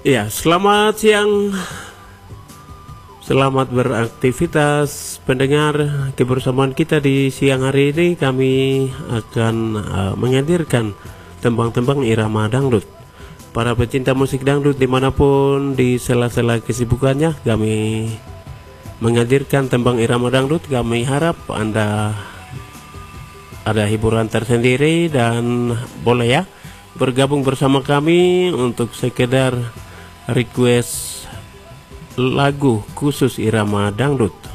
Ya, selamat siang. Selamat beraktivitas pendengar. Kebersamaan kita di siang hari ini kami akan menghadirkan tembang-tembang irama dangdut. Para pecinta musik dangdut dimanapun di sela-sela kesibukannya, kami menghadirkan tembang irama dangdut. Kami harap Anda ada hiburan tersendiri dan boleh ya bergabung bersama kami untuk sekedar request lagu khusus irama dangdut.